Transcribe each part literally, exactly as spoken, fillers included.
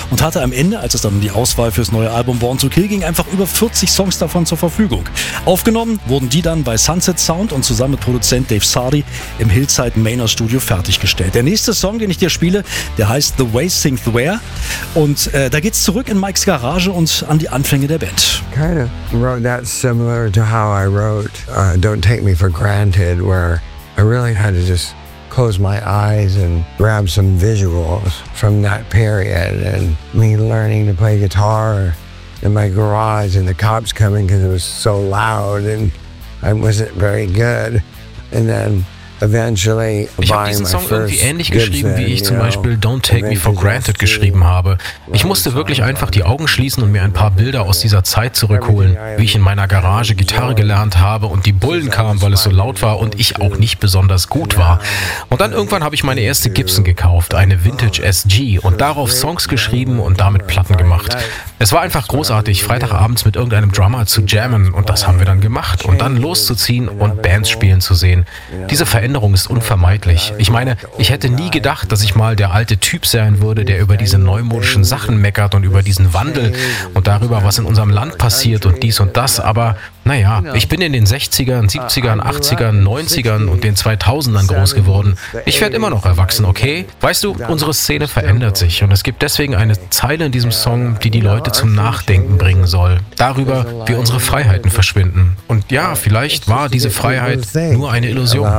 und hatte am Ende, als es dann um die Auswahl fürs neue Album Born to Kill ging, einfach über vierzig Songs davon zur Verfügung. Aufgenommen wurden die dann bei Sunset Sound und zusammen mit Produzent Dave Sardy im Hillside Manor Studio fertiggestellt. Der nächste Song, den ich dir spiele, der heißt The Way Things Were und äh, da geht's zurück in Mikes Garage und an die Anfänge der Band. Kind of wrote that similar to how I wrote uh, Don't Take Me for Granted, where I really had to just close my eyes and grab some visuals from that period, and me learning to play guitar in my garage and the cops coming because it was so loud and I wasn't very good, and then eventually ich habe diesen Song irgendwie ähnlich geschrieben, wie ich zum Beispiel Don't Take Me for Granted geschrieben habe. Ich musste wirklich einfach die Augen schließen und mir ein paar Bilder aus dieser Zeit zurückholen, wie ich in meiner Garage Gitarre gelernt habe und die Bullen kamen, weil es so laut war und ich auch nicht besonders gut war. Und dann irgendwann habe ich meine erste Gibson gekauft, eine Vintage S G, und darauf Songs geschrieben und damit Platten gemacht. Es war einfach großartig, Freitagabends mit irgendeinem Drummer zu jammen, und das haben wir dann gemacht, und dann loszuziehen und Bands spielen zu sehen. Diese Veränderung ist unvermeidlich. Ich meine, ich hätte nie gedacht, dass ich mal der alte Typ sein würde, der über diese neumodischen Sachen meckert und über diesen Wandel und darüber, was in unserem Land passiert und dies und das, aber naja, ich bin in den sechzigern, siebzigern, achtzigern, neunzigern und den zweitausendern groß geworden. Ich werde immer noch erwachsen, okay? Weißt du, unsere Szene verändert sich, und es gibt deswegen eine Zeile in diesem Song, die die Leute zum Nachdenken bringen soll. Darüber, wie unsere Freiheiten verschwinden. Und ja, vielleicht war diese Freiheit nur eine Illusion.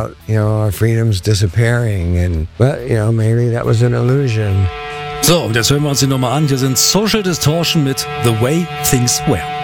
So, und jetzt hören wir uns die nochmal an. Hier sind Social Distortion mit The Way Things Were.